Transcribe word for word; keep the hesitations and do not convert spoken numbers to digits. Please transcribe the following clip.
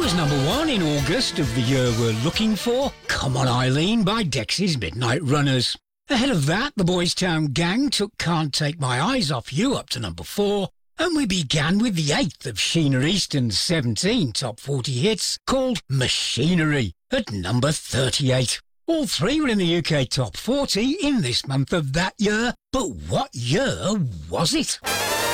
was number one in August of the year we're looking for. Come On Eileen by Dexys Midnight Runners. Ahead of that, the Boys Town Gang took Can't Take My Eyes Off You up to number four. And we began with the eighth of Sheena Easton's seventeen top forty hits called Machinery at number thirty-eight. All three were in the U K top forty in this month of that year. But what year was it?